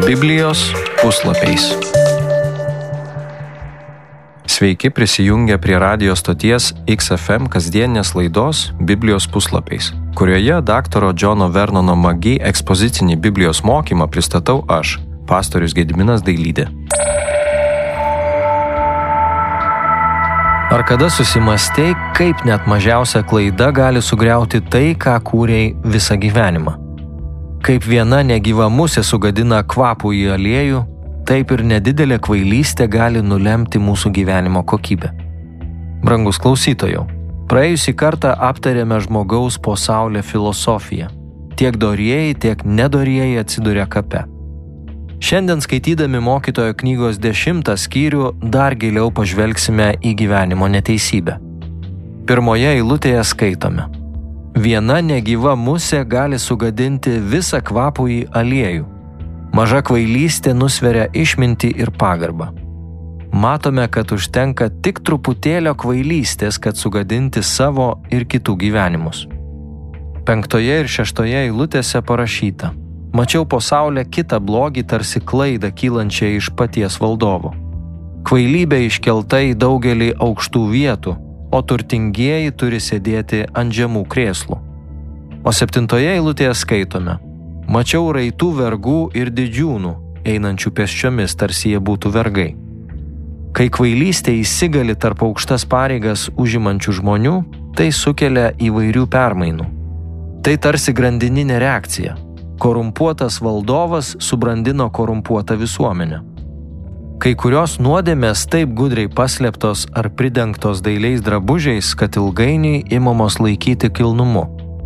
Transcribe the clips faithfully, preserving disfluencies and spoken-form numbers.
Biblijos puslapiais. Sveiki prisijungę prie radijo stoties X F M kasdienės laidos Biblijos puslapiais, kurioje daktaro Džono Vernono Magi ekspozicinį Biblijos mokymą pristatau aš, pastorius Gediminas Dailydė. Ar kada susimastei, kaip net mažiausia klaida gali sugriauti tai, ką kūrei visą gyvenimą? Kaip viena negyva musė sugadina kvapų į aliejų, taip ir nedidelė kvailystė gali nulemti mūsų gyvenimo kokybę. Brangus klausytojau, praėjusį kartą aptarėme žmogaus po saulę filosofiją. Tiek dorieji, tiek nedorieji atsiduria kape. Šiandien skaitydami mokytojo knygos dešimtą skyrių dar giliau pažvelgsime į gyvenimo neteisybę. Pirmoje eilutėje skaitome: Viena negyva musė gali sugadinti visą kvapųjį aliejų. Maža kvailystė nusveria išmintį ir pagarbą. Matome, kad užtenka tik truputėlio kvailystės, kad sugadinti savo ir kitų gyvenimus. Penktoje ir šeštoje eilutėse parašyta: Mačiau po saulę kitą blogį tarsi klaidą kylančią iš paties valdovo. Kvailybė iškelta į daugelį aukštų vietų, o turtingieji turi sėdėti ant žemų krėslų. O septintoje eilutėje skaitome: Mačiau raitų vergų ir didžiūnų, einančių pėsčiomis, tarsi jie būtų vergai. Kai kvailystė įsigali tarp aukštas pareigas užimančių žmonių, tai sukelia įvairių permainų. Tai tarsi grandininė reakcija. Korumpuotas valdovas subrandino korumpuotą visuomenę. Kai kurios nuodėmės taip gudriai paslėptos ar pridengtos dailiais drabužiais, kad ilgainiui imamos laikyti kilnumu.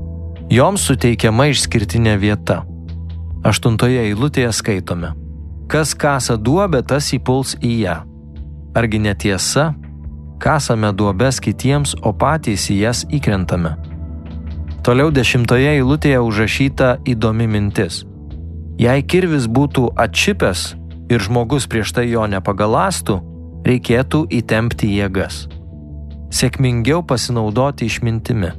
Joms suteikiama išskirtinė vieta. Aštuntoje eilutėje skaitome: Kas kasa duobę, tas įpuls į ją. Argi netiesa? Kasame duobes kitiems, o patys į jas įkrentame. Toliau dešimtoje eilutėje užrašyta įdomi mintis. Jei kirvis būtų atšipęs ir žmogus prieš tai jo nepagalastų, reikėtų įtempti jėgas. Sėkmingiau pasinaudoti išmintimi.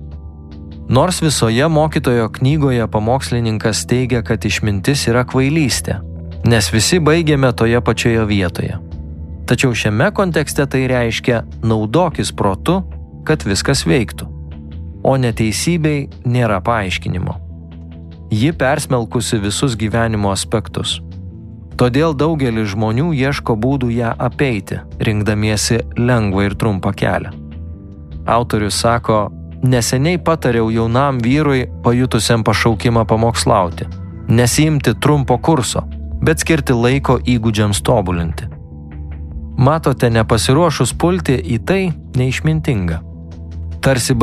Nors visoje mokytojo knygoje pamokslininkas teigia, kad išmintis yra kvailystė, nes visi baigėme toje pačioje vietoje. Tačiau šiame kontekste tai reiškia naudokis protu, kad viskas veiktų. O neteisybei nėra paaiškinimo. Ji persmelkusi visus gyvenimo aspektus. Todėl daugelis žmonių ieško būdų ją apeiti, rinkdamiesi lengvą ir trumpą kelią. Autorius sako: Neseniai patariau jaunam vyrui, pajutusiam pašaukimą pamokslauti, nesiimti trumpo kurso, bet skirti laiko įgūdžiams tobulinti. Matote, nepasiruošus pulti į tai neišmintinga. Tarsi